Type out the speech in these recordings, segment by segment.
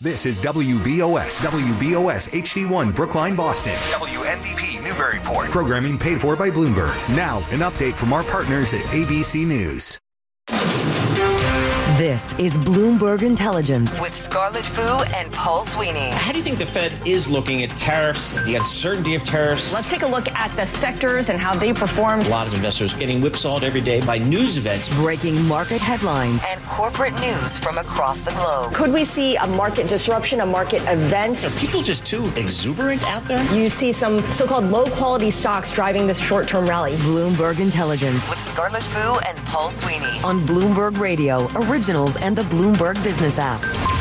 This is WBOS HD1 Brookline, Boston. WNBP Newburyport. Programming paid for by Bloomberg. Now, an update from our partners at ABC News. This is Bloomberg Intelligence with Scarlett Fu and Paul Sweeney. How do you think the Fed is looking at tariffs, the uncertainty of tariffs? Let's take a look at the sectors and how they performed. A lot of investors getting whipsawed every day by news events. Breaking market headlines and corporate news from across the globe. Could we see a market disruption, a market event? Are people just too exuberant out there? You see some so-called low-quality stocks driving this short-term rally. Bloomberg Intelligence with Scarlett Fu and Paul Sweeney on Bloomberg Radio, Originals, and the Bloomberg Business app.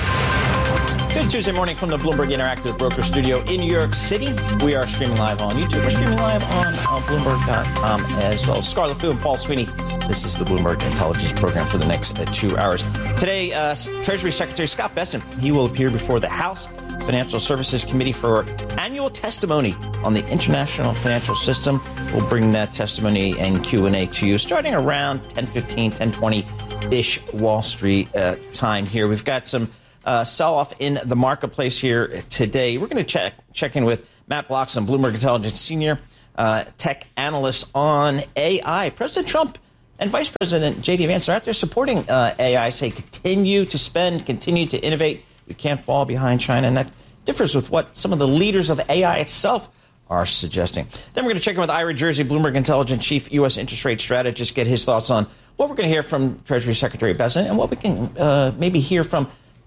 Good Tuesday morning from the Bloomberg Interactive Broker Studio in New York City. We are streaming live on YouTube. We're streaming live on Bloomberg.com as well. Scarlett Fu and Paul Sweeney. This is the Bloomberg Intelligence Program for the next 2 hours. Today, Treasury Secretary Scott Bessent, he will appear before the House Financial Services Committee for annual testimony on the international financial system. We'll bring that testimony and Q&A to you starting around 10:15, 10:20-ish Wall Street time here. We've got some sell-off in the marketplace here today. We're going to check in with Matt Bloxham, Bloomberg Intelligence Senior Tech Analyst on AI. President Trump and Vice President J.D. Vance are out there supporting AI, say continue to spend, continue to innovate. We can't fall behind China, and that differs with what some of the leaders of AI itself are suggesting. Then we're going to check in with Ira Jersey, Bloomberg Intelligence Chief U.S. Interest Rate Strategist, get his thoughts on what we're going to hear from Treasury Secretary Bessent and what we can maybe hear from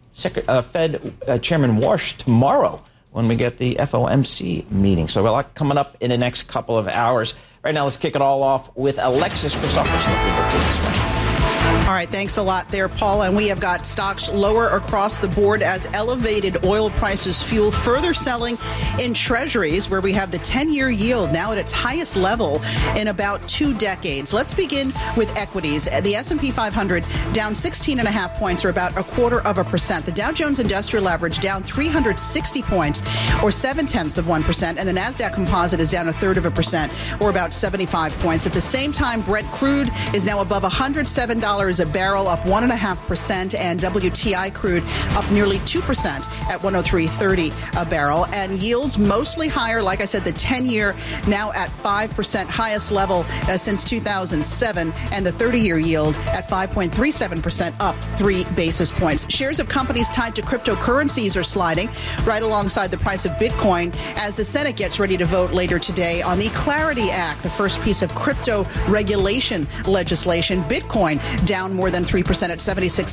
Fed Chairman Warsh tomorrow when we get the FOMC meeting. So a lot coming up in the next couple of hours. Right now, let's kick it all off with Alexis Christopherson of Bloomberg Business Flash. All right, thanks a lot there, Paul. And we have got stocks lower across the board as elevated oil prices fuel further selling in treasuries, where we have the 10-year yield now at its highest level in about 2 decades. Let's begin with equities. The S&P 500 down 16.5 points, or about 0.25%. The Dow Jones Industrial Average down 360 points, or 0.7%. And the NASDAQ Composite is down 1/3%, or about 75 points. At the same time, Brent crude is now above $107 a barrel, up 1.5%, and WTI crude up nearly 2% at 103.30 a barrel. And yields mostly higher. Like I said, the 10-year now at 5%, highest level since 2007, and the 30-year yield at 5.37%, up 3 basis points. Shares of companies tied to cryptocurrencies are sliding right alongside the price of Bitcoin as the Senate gets ready to vote later today on the Clarity Act, the first piece of crypto regulation legislation. Bitcoin down more than 3% at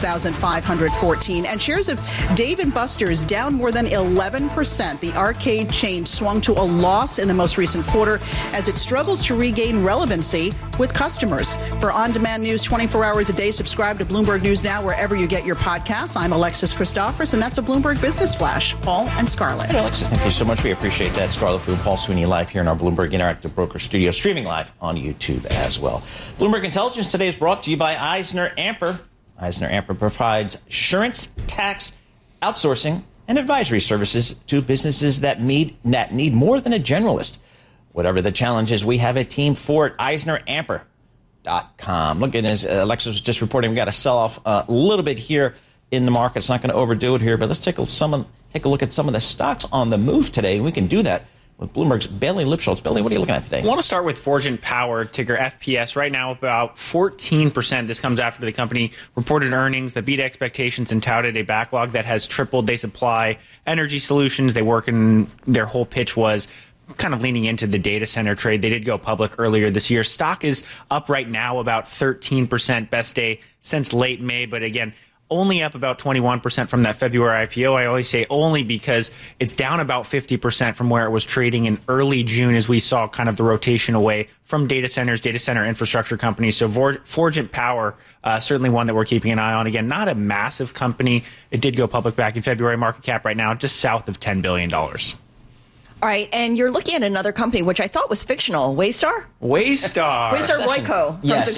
76,514. And shares of Dave & Buster's down more than 11%. The arcade chain swung to a loss in the most recent quarter as it struggles to regain relevancy with customers. For on-demand news 24 hours a day, subscribe to Bloomberg News Now wherever you get your podcasts. I'm Alexis Christophers, and that's a Bloomberg Business Flash. Paul and Scarlett. Hey, Alexis, thank you so much. We appreciate that. Scarlett Fu and Paul Sweeney live here in our Bloomberg Interactive Broker Studio, streaming live on YouTube as well. Bloomberg Intelligence today is brought to you by EisnerAmper. EisnerAmper provides insurance, tax, outsourcing, and advisory services to businesses that need more than a generalist. Whatever the challenges, we have a team for it. EisnerAmper.com. Look at this. Alexis was just reporting we got a sell-off a little bit here in the market. It's not going to overdo it here, but let's take a look at some of the stocks on the move today, and we can do that with Bloomberg's Bailey Lipschultz. Bailey, what are you looking at today? I want to start with Forgent Power, ticker FPS. Right now, about 14%. This comes after the company reported earnings that beat expectations and touted a backlog that has tripled. They supply energy solutions. They work in, their whole pitch was kind of leaning into the data center trade. They did go public earlier this year. Stock is up right now about 13%, best day since late May. But again, only up about 21% from that February IPO. I always say only because it's down about 50% from where it was trading in early June as we saw kind of the rotation away from data centers, data center infrastructure companies. So Forgent Power, certainly one that we're keeping an eye on. Again, not a massive company. It did go public back in February. Market cap right now just south of $10 billion. All right, and you're looking at another company, which I thought was fictional. Waystar? Waystar Royco. Yes.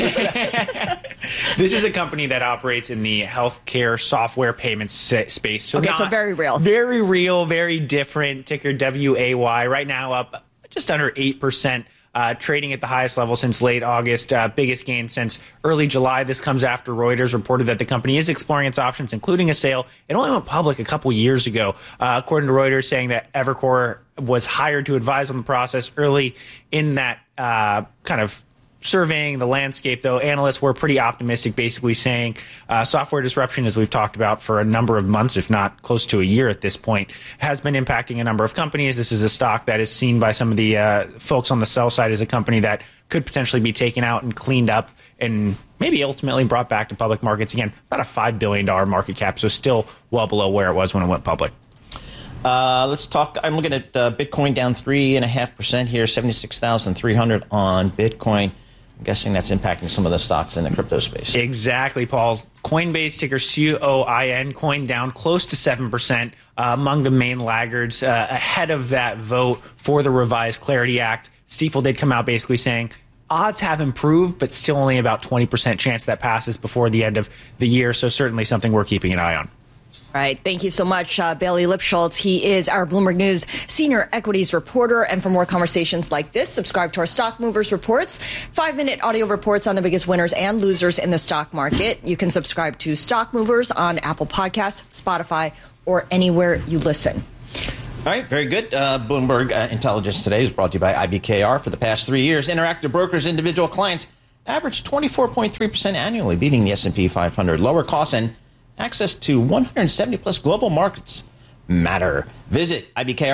This is a company that operates in the healthcare software payments space. So very real. Very real, very different. Ticker WAY. Right now up just under 8%. trading at the highest level since late August, biggest gain since early July. This comes after Reuters reported that the company is exploring its options, including a sale. It only went public a couple years ago, according to Reuters, saying that Evercore was hired to advise on the process early in that kind of surveying the landscape, though. Analysts were pretty optimistic, basically saying software disruption, as we've talked about for a number of months, if not close to a year at this point, has been impacting a number of companies. This is a stock that is seen by some of the folks on the sell side as a company that could potentially be taken out and cleaned up and maybe ultimately brought back to public markets again. About a $5 billion market cap, so still well below where it was when it went public. Let's talk. I'm looking at Bitcoin down 3.5% here, 76,300 on Bitcoin. I'm guessing that's impacting some of the stocks in the crypto space. Exactly, Paul. Coinbase, ticker COIN, coin down close to 7%, among the main laggards ahead of that vote for the revised Clarity Act. Stifel did come out basically saying odds have improved, but still only about 20% chance that passes before the end of the year. So certainly something we're keeping an eye on. All right. Thank you so much, Bailey Lipschultz. He is our Bloomberg News senior equities reporter. And for more conversations like this, subscribe to our Stock Movers reports, 5-minute audio reports on the biggest winners and losers in the stock market. You can subscribe to Stock Movers on Apple Podcasts, Spotify, or anywhere you listen. All right, very good. Bloomberg Intelligence Today is brought to you by IBKR. For the past 3 years, Interactive Brokers' individual clients averaged 24.3% annually, beating the S&P 500. Lower costs and access to 170-plus global markets matter. Visit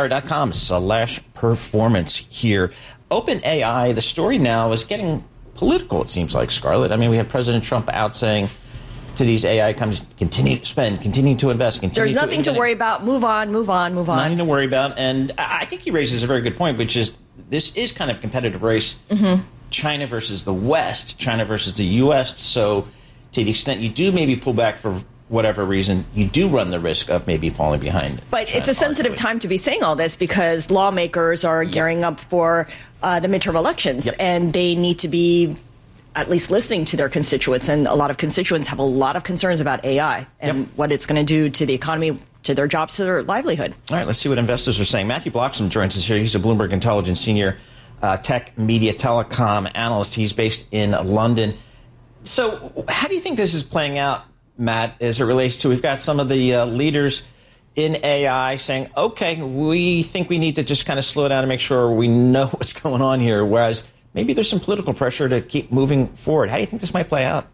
ibkr.com/performance here. OpenAI, the story now is getting political, it seems like, Scarlett. I mean, we have President Trump out saying to these AI companies, continue to spend, continue to invest. There's nothing to worry about. Move on, move on, move on. Nothing to worry about. And I think he raises a very good point, which is this is kind of a competitive race. Mm-hmm. China versus the West, China versus the U.S. So to the extent you do maybe pull back for whatever reason, you do run the risk of maybe falling behind. But China, it's a sensitive time to be saying all this because lawmakers are gearing up for the midterm elections, and they need to be at least listening to their constituents. And a lot of constituents have a lot of concerns about AI and what it's going to do to the economy, to their jobs, to their livelihood. All right, let's see what investors are saying. Matthew Bloxham joins us here. He's a Bloomberg Intelligence senior tech, media, telecom analyst. He's based in London. So how do you think this is playing out, Matt, as it relates to, we've got some of the leaders in AI saying, okay, we think we need to just kind of slow down and make sure we know what's going on here, whereas maybe there's some political pressure to keep moving forward. How do you think this might play out?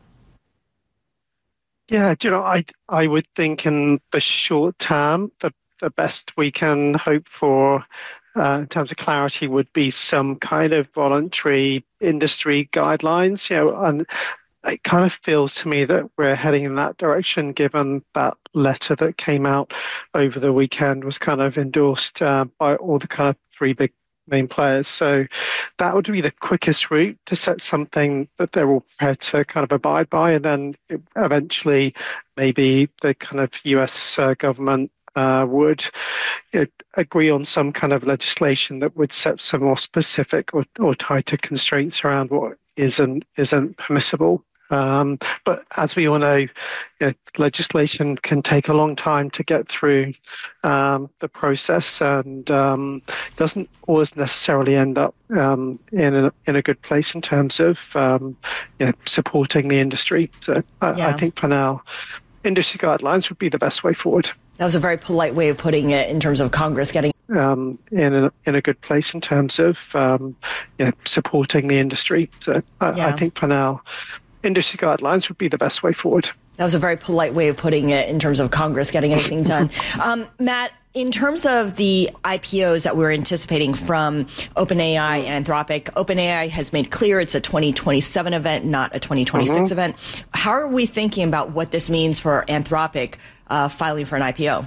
Yeah, I would think in the short term, the best we can hope for in terms of clarity would be some kind of voluntary industry guidelines, and it kind of feels to me that we're heading in that direction, given that letter that came out over the weekend was kind of endorsed by all the kind of three big main players. So that would be the quickest route to set something that they're all prepared to kind of abide by. And then eventually maybe the kind of US government would agree on some kind of legislation that would set some more specific or tighter constraints around what isn't permissible. But as we all know, legislation can take a long time to get through the process, and doesn't always necessarily end up in a good place in terms of supporting the industry. So I think for now, industry guidelines would be the best way forward. That was a very polite way of putting it in terms of Congress getting in a good place in terms of supporting the industry. So I think for now, industry guidelines would be the best way forward. That was a very polite way of putting it in terms of Congress getting anything done. Matt, in terms of the IPOs that we're anticipating from OpenAI and Anthropic, OpenAI has made clear it's a 2027 event, not a 2026 event. How are we thinking about what this means for Anthropic filing for an IPO?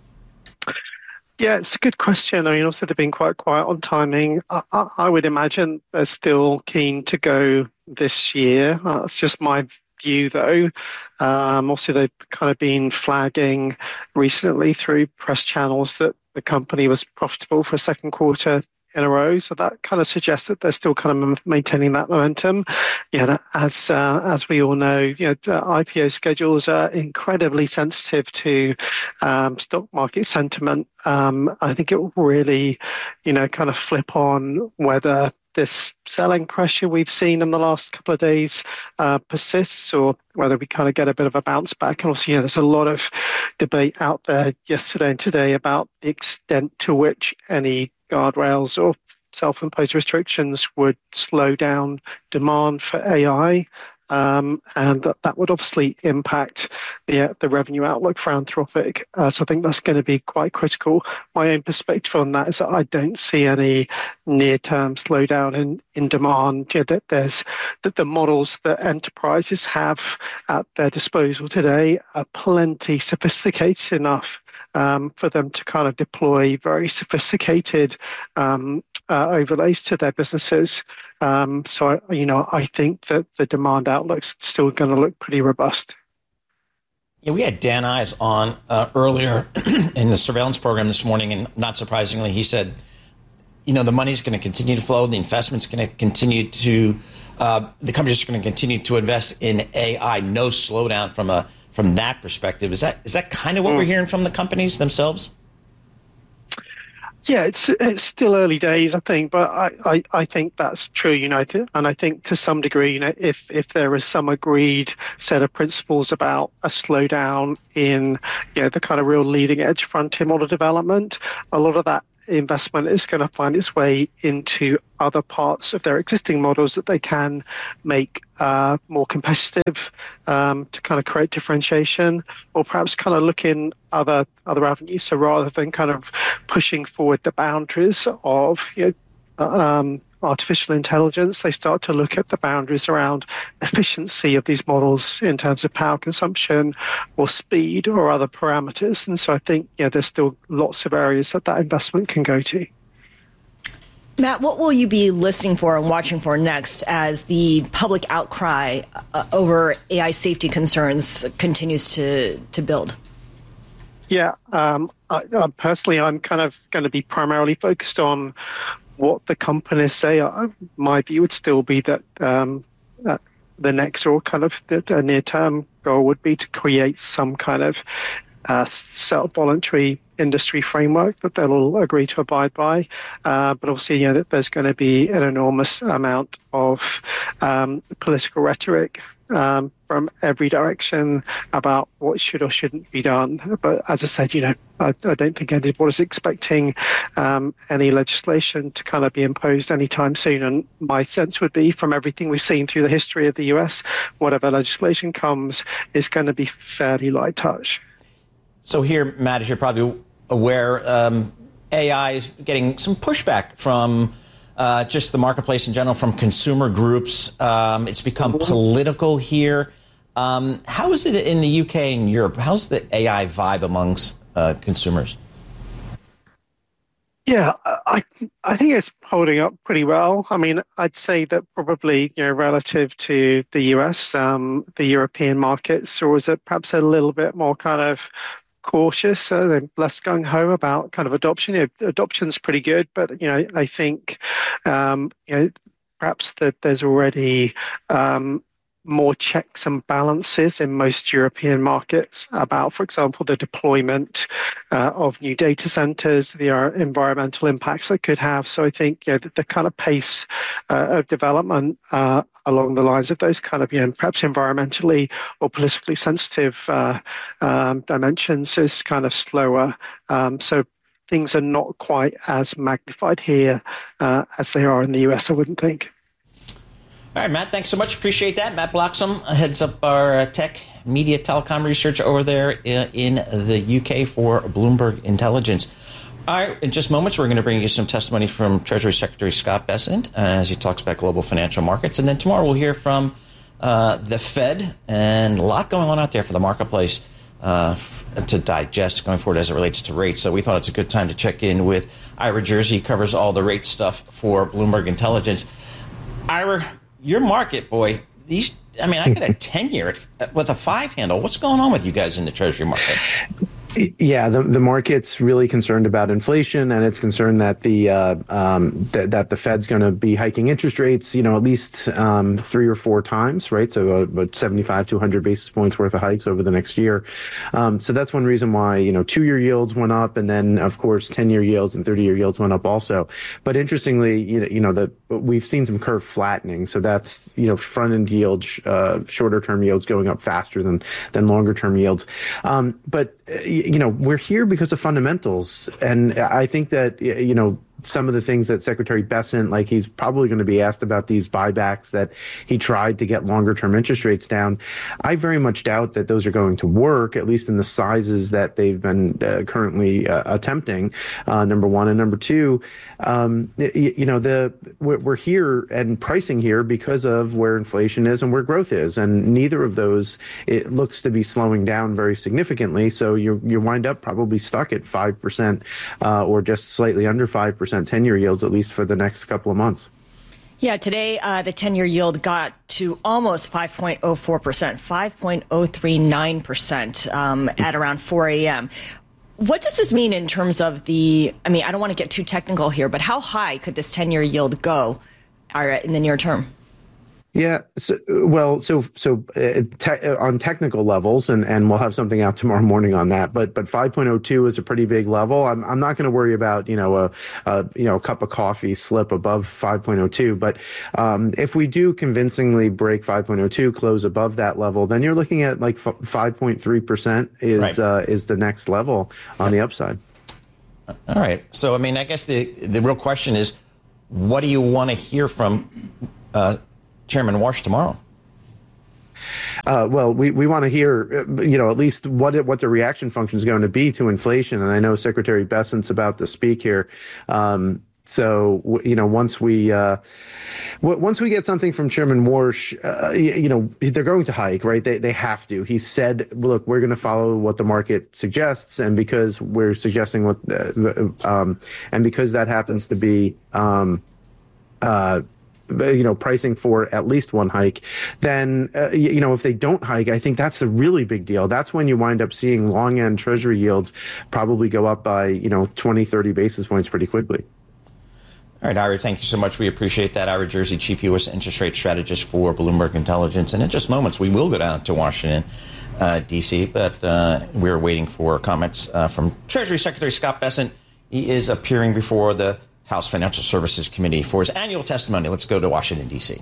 Yeah, it's a good question. I mean, also they've been quite quiet on timing. I would imagine they're still keen to go this year. It's just my view, though. Also, they've kind of been flagging recently through press channels that the company was profitable for a second quarter in a row. So that kind of suggests that they're still kind of maintaining that momentum. As we all know, the IPO schedules are incredibly sensitive to stock market sentiment. I think it will really, kind of flip on whether this selling pressure we've seen in the last couple of days persists, or whether we kind of get a bit of a bounce back. And also, there's a lot of debate out there yesterday and today about the extent to which any guardrails or self-imposed restrictions would slow down demand for AI. And that would obviously impact the revenue outlook for Anthropic. So I think that's going to be quite critical. My own perspective on that is that I don't see any near-term slowdown in demand. That the models that enterprises have at their disposal today are plenty sophisticated enough for them to kind of deploy very sophisticated overlays to their businesses. So, I think that the demand outlook's still going to look pretty robust. Yeah, we had Dan Ives on earlier in the surveillance program this morning, and not surprisingly, he said, the money's going to continue to flow, the investment's going to continue to, the companies are going to continue to invest in AI, no slowdown from that perspective. Is that kind of what we're hearing from the companies themselves? Yeah, it's still early days, I think, but I think that's true, and I think to some degree, if there is some agreed set of principles about a slowdown in, the kind of real leading edge frontier model development, a lot of that investment is going to find its way into other parts of their existing models that they can make more competitive to kind of create differentiation, or perhaps kind of look in other avenues. So rather than kind of pushing forward the boundaries of artificial intelligence, they start to look at the boundaries around efficiency of these models in terms of power consumption or speed or other parameters. And so I think there's still lots of areas that investment can go to. Matt, what will you be listening for and watching for next as the public outcry over AI safety concerns continues to build? Yeah, personally, I'm kind of going to be primarily focused on what the companies say. My view would still be that the next, or kind of the near-term goal would be to create some kind of self-voluntary industry framework that they'll all agree to abide by. But obviously, that there's going to be an enormous amount of political rhetoric from every direction about what should or shouldn't be done. But as I said, I don't think anybody's expecting any legislation to kind of be imposed anytime soon. And my sense would be, from everything we've seen through the history of the US, whatever legislation comes is going to be fairly light touch. So here, Matt, as you're probably aware, AI is getting some pushback from just the marketplace in general, from consumer groups. It's become political here. How is it in the UK and Europe? How's the AI vibe amongst consumers? Yeah, I think it's holding up pretty well. I mean, I'd say that probably, relative to the US, the European markets, or is it perhaps a little bit more kind of cautious, less gung-ho about kind of adoption. Adoption's pretty good, but I think perhaps that there's already more checks and balances in most European markets about, for example, the deployment of new data centers, the environmental impacts they could have. So I think the kind of pace of development along the lines of those kind of perhaps environmentally or politically sensitive dimensions is kind of slower. So things are not quite as magnified here as they are in the US, I wouldn't think. All right, Matt, thanks so much. Appreciate that. Matt Bloxham heads up our tech, media, telecom research over there in the UK for Bloomberg Intelligence. All right, in just moments, we're going to bring you some testimony from Treasury Secretary Scott Bessent as he talks about global financial markets. And then tomorrow we'll hear from the Fed, and a lot going on out there for the marketplace to digest going forward as it relates to rates. So we thought it's a good time to check in with Ira Jersey. He covers all the rate stuff for Bloomberg Intelligence. Ira, your market, boy, I got a 10-year with a 5 handle. What's going on with you guys in the Treasury market? Yeah, the market's really concerned about inflation, and it's concerned that the Fed's going to be hiking interest rates, at least 3 or 4 times, right? So about 75 to 100 basis points worth of hikes over the next year. So that's one reason why 2-year yields went up, and then of course 10-year yields and 30-year yields went up also. But interestingly, we've seen some curve flattening, so that's front end yields, shorter term yields going up faster than longer term yields. But we're here because of fundamentals. And I think that, some of the things that Secretary Bessent, like he's probably going to be asked about these buybacks that he tried to get longer term interest rates down. I very much doubt that those are going to work, at least in the sizes that they've been currently attempting, number one. And number two, we're here and pricing here because of where inflation is and where growth is. And neither of those, it looks to be slowing down very significantly. So you wind up probably stuck at 5% or just slightly under 5%. 10-year yields, at least for the next couple of months. Yeah, today the 10-year yield got to almost 5.04%, 5.039% at around 4 a.m. What does this mean in terms of I don't want to get too technical here, but how high could this 10-year yield go in the near term? Yeah. On technical levels, and we'll have something out tomorrow morning on that. But 5.02 is a pretty big level. I'm not going to worry about a cup of coffee slip above 5.02. But if we do convincingly break 5.02, close above that level, then you're looking at like 5.3% is the next level on the upside. All right. So I guess the real question is, what do you want to hear from Chairman Warsh tomorrow? Well, we want to hear, at least what the reaction function is going to be to inflation. And I know Secretary Bessent's about to speak here. So, once we get something from Chairman Warsh, they're going to hike, right? They have to. He said, look, we're going to follow what the market suggests. And because we're suggesting and because that happens to be, pricing for at least one hike, then, if they don't hike, I think that's a really big deal. That's when you wind up seeing long end Treasury yields probably go up by, 20, 30 basis points pretty quickly. All right, Ira, thank you so much. We appreciate that. Ira Jersey, Chief U.S. Interest Rate Strategist for Bloomberg Intelligence. And in just moments, we will go down to Washington, D.C., but we're waiting for comments from Treasury Secretary Scott Bessent. He is appearing before the House Financial Services Committee for his annual testimony. Let's go to Washington, D.C.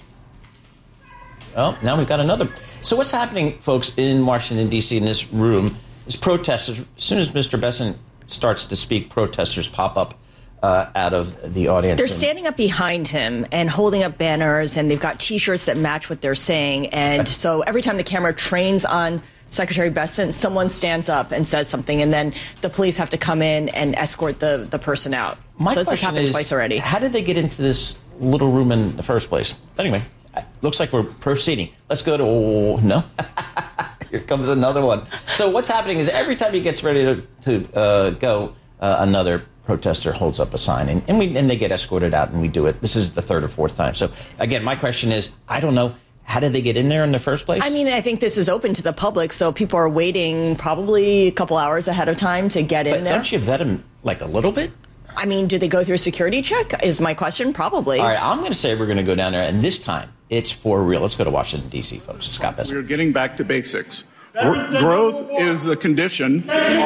Oh, now we've got another. So what's happening, folks, in Washington, D.C. in this room is protesters. As soon as Mr. Bessent starts to speak, protesters pop up out of the audience. They're standing up behind him and holding up banners, and they've got T-shirts that match what they're saying. And so every time the camera trains on Secretary Bessent, someone stands up and says something, and then the police have to come in and escort the person out. So this has happened twice already. How did they get into this little room in the first place? Anyway, looks like we're proceeding. Let's go to... No? Here comes another one. So what's happening is every time he gets ready to go, another protester holds up a sign, and they get escorted out, and we do it. This is the third or fourth time. So, again, my question is, I don't know. How did they get in there in the first place? I think this is open to the public, so people are waiting probably a couple hours ahead of time to get in there. Don't you vet them like a little bit? Do they go through a security check is my question? Probably. All right, I'm going to say we're going to go down there, and this time it's for real. Let's go to Washington, D.C., folks. Scott Bessent. We're getting back to basics. Growth is a condition.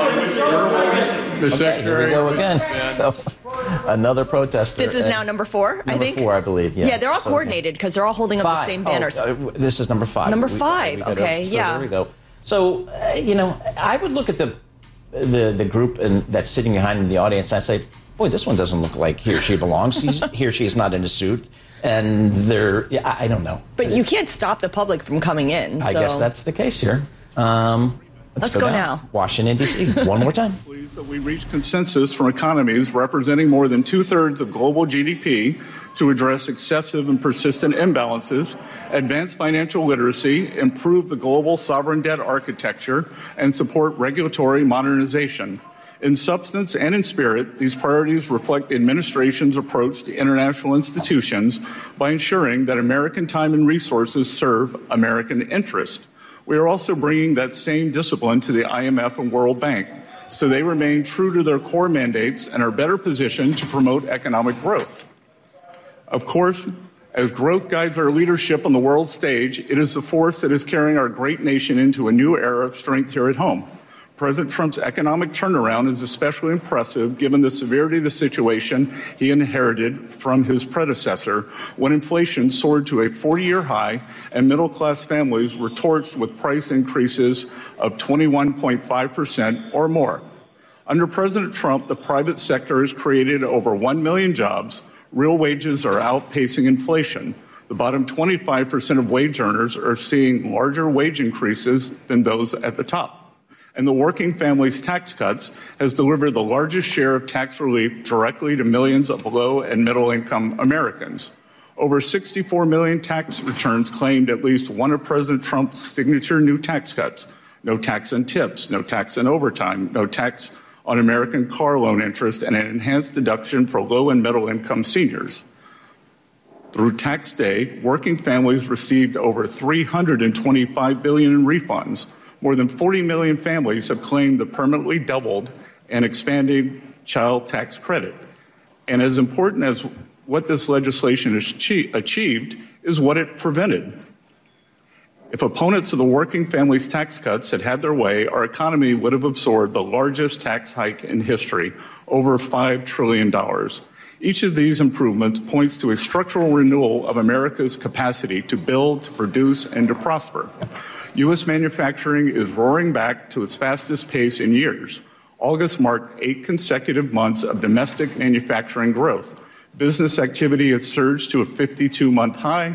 The Secretary. Here we go again. So, another protester. This is now number 4, I think? Number 4, I believe, yeah. Yeah, they're all coordinated because they're all holding up the same banners. This is number 5. Number 5, okay, yeah. There we go. So, I would look at the group that's sitting behind in the audience, and I say, boy, this one doesn't look like he or she belongs. He or she is not in a suit. And I don't know. But you can't stop the public from coming in. I guess that's the case here. Let's go now. Washington, D.C. One more time. Pleased that we reached consensus from economies representing more than 2/3 of global GDP to address excessive and persistent imbalances, advance financial literacy, improve the global sovereign debt architecture, and support regulatory modernization. In substance and in spirit, these priorities reflect the administration's approach to international institutions by ensuring that American time and resources serve American interest. We are also bringing that same discipline to the IMF and World Bank. so they remain true to their core mandates and are better positioned to promote economic growth. Of course, as growth guides our leadership on the world stage, it is the force that is carrying our great nation into a new era of strength here at home. President Trump's economic turnaround is especially impressive given the severity of the situation he inherited from his predecessor when inflation soared to a 40-year high and middle-class families were torched with price increases of 21.5% or more. Under President Trump, the private sector has created over 1 million jobs. Real wages are outpacing inflation. The bottom 25% of wage earners are seeing larger wage increases than those at the top. And the Working Families Tax Cuts has delivered the largest share of tax relief directly to millions of low and middle income Americans. Over 64 million tax returns claimed at least one of President Trump's signature new tax cuts. No tax on tips, no tax on overtime, no tax on American car loan interest, and an enhanced deduction for low and middle income seniors. Through tax day, working families received over $325 billion in refunds. More than 40 million families have claimed the permanently doubled and expanding child tax credit. And as important as what this legislation has achieved is what it prevented. If opponents of the Working Families Tax Cuts had had their way, our economy would have absorbed the largest tax hike in history, over $5 trillion. Each of these improvements points to a structural renewal of America's capacity to build, to produce, and to prosper. U.S. manufacturing is roaring back to its fastest pace in years. August marked 8 consecutive months of domestic manufacturing growth. Business activity has surged to a 52-month high.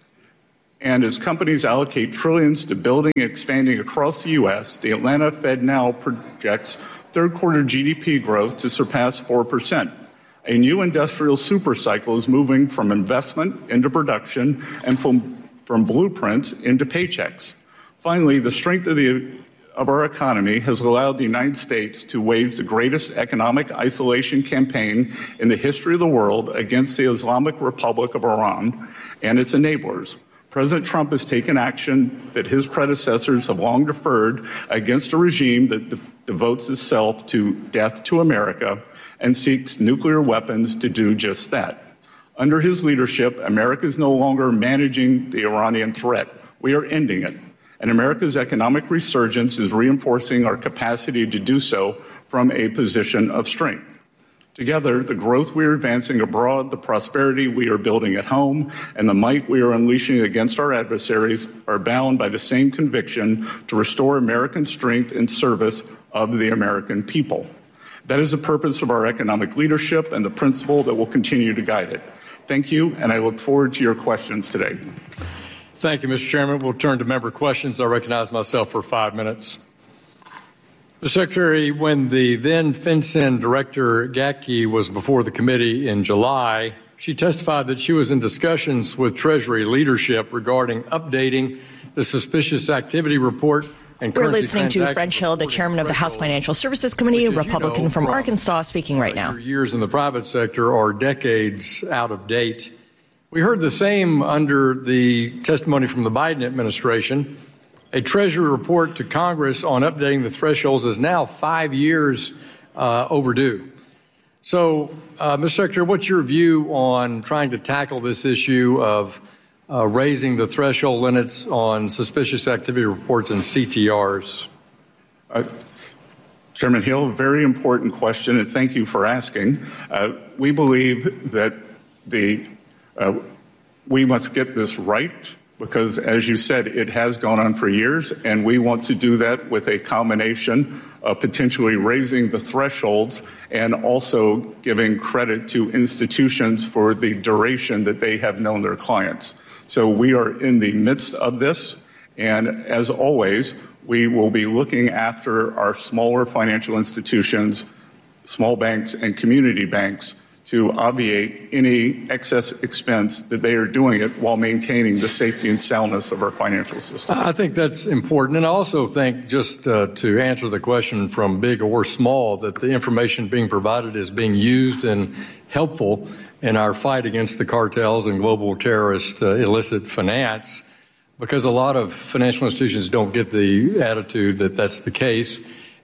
And as companies allocate trillions to building and expanding across the U.S., the Atlanta Fed now projects third-quarter GDP growth to surpass 4%. A new industrial supercycle is moving from investment into production and from blueprints into paychecks. Finally, the strength of our economy has allowed the United States to wage the greatest economic isolation campaign in the history of the world against the Islamic Republic of Iran and its enablers. President Trump has taken action that his predecessors have long deferred against a regime that devotes itself to death to America and seeks nuclear weapons to do just that. Under his leadership, America is no longer managing the Iranian threat. We are ending it. And America's economic resurgence is reinforcing our capacity to do so from a position of strength. Together, the growth we are advancing abroad, the prosperity we are building at home, and the might we are unleashing against our adversaries are bound by the same conviction to restore American strength in service of the American people. That is the purpose of our economic leadership and the principle that will continue to guide it. Thank you, and I look forward to your questions today. Thank you, Mr. Chairman. We'll turn to member questions. I recognize myself for 5 minutes. Mr. Secretary, when the then FinCEN Director Gatke was before the committee in July, she testified that she was in discussions with Treasury leadership regarding updating the suspicious activity report. We're listening to French Hill, the chairman of the House Financial Services Committee, a Republican from Arkansas, speaking right now. Your years in the private sector are decades out of date. We heard the same under the testimony from the Biden administration. A Treasury report to Congress on updating the thresholds is now 5 years overdue. So, Mr. Secretary, what's your view on trying to tackle this issue of raising the threshold limits on suspicious activity reports and CTRs? Chairman Hill, very important question, and thank you for asking. We believe that we must get this right because, as you said, it has gone on for years, and we want to do that with a combination of potentially raising the thresholds and also giving credit to institutions for the duration that they have known their clients. So we are in the midst of this, and as always, we will be looking after our smaller financial institutions, small banks, and community banks to obviate any excess expense that they are doing it while maintaining the safety and soundness of our financial system. I think that's important. And I also think, just to answer the question from big or small, that the information being provided is being used and helpful in our fight against the cartels and global terrorist illicit finance, because a lot of financial institutions don't get the attitude that that's the case.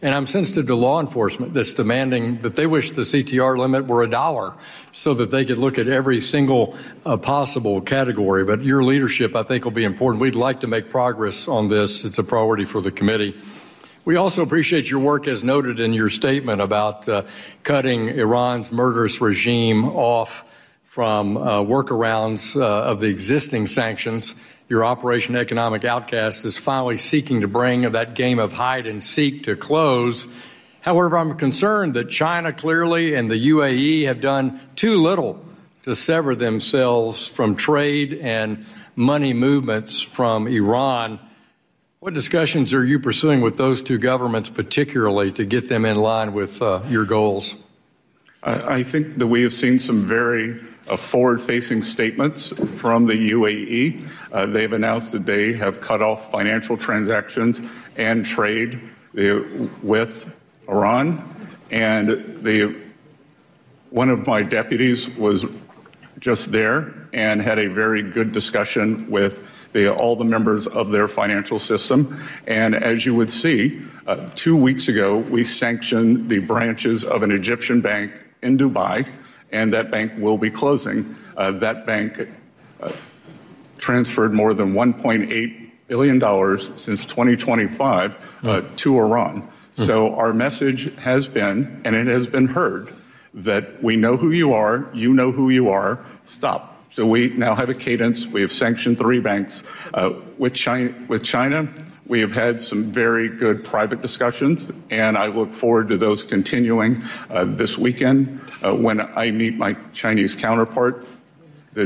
And I'm sensitive to law enforcement that's demanding that they wish the CTR limit were $1 so that they could look at every single possible category. But your leadership, I think, will be important. We'd like to make progress on this. It's a priority for the committee. We also appreciate your work, as noted in your statement, about cutting Iran's murderous regime off from workarounds of the existing sanctions. Your Operation Economic Outcast is finally seeking to bring that game of hide and seek to close. However, I'm concerned that China clearly and the UAE have done too little to sever themselves from trade and money movements from Iran. What discussions are you pursuing with those two governments, particularly to get them in line with your goals? I think that we have seen some very forward-facing statements from the UAE. They've announced that they have cut off financial transactions and trade with Iran. And one of my deputies was just there and had a very good discussion with all the members of their financial system. And as you would see, 2 weeks ago, we sanctioned the branches of an Egyptian bank in Dubai, and that bank will be closing. That bank transferred more than $1.8 billion since 2025 to Iran. So our message has been, and it has been heard, that we know who you are, you know who you are, stop. So we now have a cadence. We have sanctioned 3 banks. With China, we have had some very good private discussions, and I look forward to those continuing this weekend when I meet my Chinese counterpart, the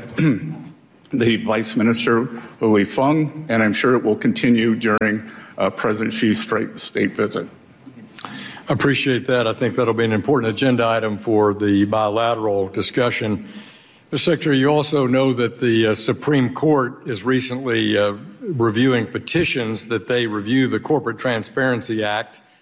Vice Minister Hui Feng, and I'm sure it will continue during President Xi's state visit. I appreciate that. I think that'll be an important agenda item for the bilateral discussion. Mr. Secretary, you also know that the Supreme Court is recently reviewing petitions that they review the Corporate Transparency Act